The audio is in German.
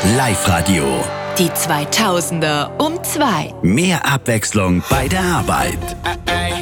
Live-Radio. Die 2000er um 2. Mehr Abwechslung bei der Arbeit.